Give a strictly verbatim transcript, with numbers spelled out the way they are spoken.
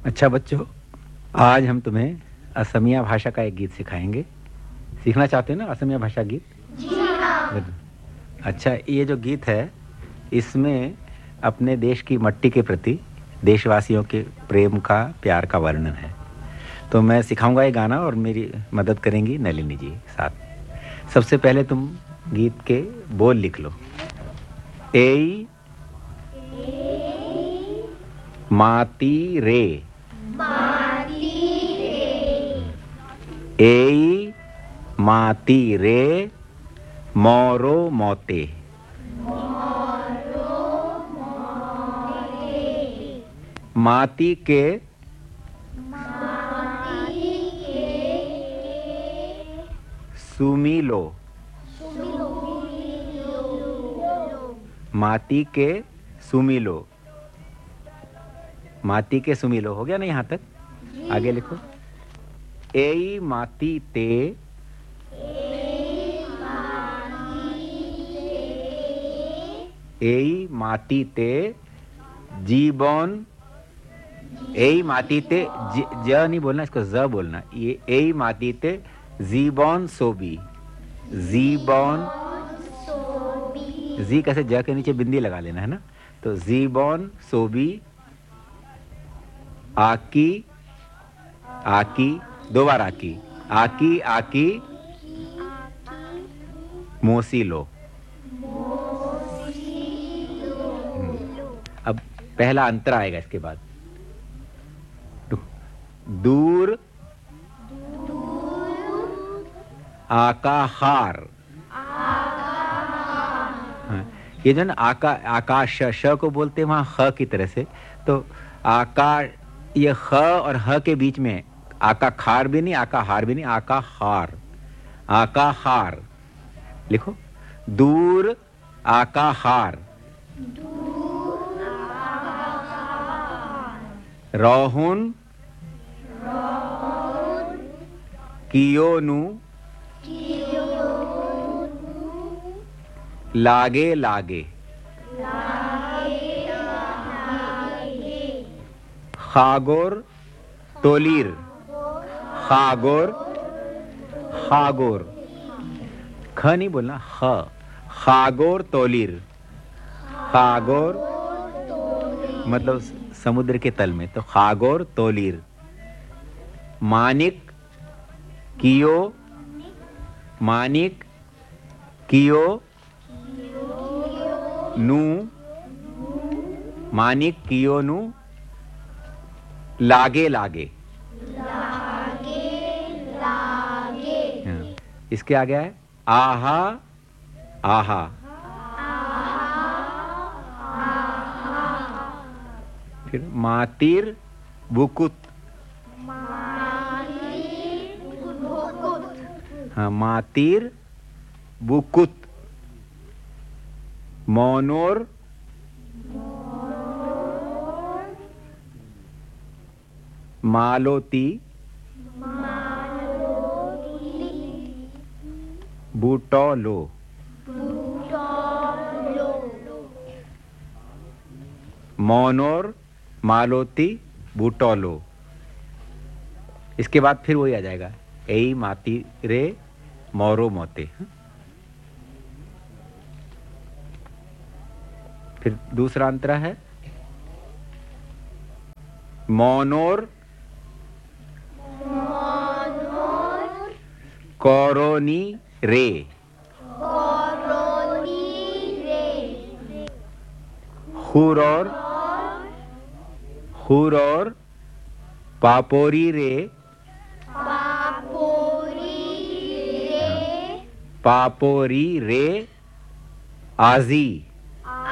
अच्छा बच्चों, आज हम तुम्हें असमिया भाषा का एक गीत सिखाएंगे। सीखना चाहते हो ना असमिया भाषा गीत? जी हाँ। अच्छा, ये जो गीत है इसमें अपने देश की मट्टी के प्रति देशवासियों के प्रेम का, प्यार का वर्णन है। तो मैं सिखाऊंगा ये गाना और मेरी मदद करेंगी नलिनी जी साथ। सबसे पहले तुम गीत के बोल लिख लो। एई माती रे, माती रे, एई माती रे, मोरो मोते। मोरो मोते, माती के माती के सुमिलो, सुमिलो, माती के सुमिलो। माती के सुमिलो हो गया ना यहाँ तक? आगे लिखो। एई माती ते, एई माती ते जीवन, एई माती ते ज, ज नहीं बोलना, इसको ज बोलना। ये एई माती ते जीवन सोबी। जीवन, जी कैसे, ज के नीचे बिंदी लगा लेना है ना। तो जीवन सोबी आकी, आकी, दो बार आकी, आकी आकी मोसीलो। अब पहला अंतर आएगा इसके बाद। दूर आकाहार। हाँ, ये जो ना आका, आकाश, श को बोलते हैं वहां ख की तरह से। तो आकाश, ये ख और ह के बीच में आका खार भी नहीं, आका हार भी नहीं, आका हार, आका हार लिखो। दूर आका हार, रोहुन कियोनु, लागे लागे, खागोर तोलीर, खागोर, खागोर, ख नहीं बोलना, ख, खागोर तोलीर। खागोर मतलब समुद्र के तल में, तो खागोर तोलीर। मानिक कियो, मानिक कियो नु, मानिक कियो नु लागे लागे, लागे लागे, हाँ। इसके आगे है आहा आहा, फिर मातिर बुकुत, हाँ, मातिर बुकुत। मोनोर मालोती, बूटोलो, मोनोर मालोती बूटोलो। इसके बाद फिर वही आ जाएगा, एई माती रे मोरो मोते। फिर दूसरा अंतरा है मोनोर कोरोनी रे, हुरोर, हुरोर पापोरी रे, पापोरी रे आजी,